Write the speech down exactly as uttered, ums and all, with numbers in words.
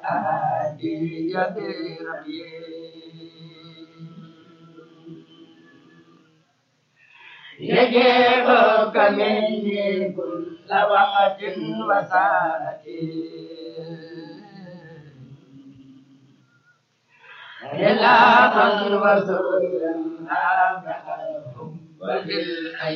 هادي بربي يجيبك مني كل وقت وساعة إلا من وسوء وبالحياة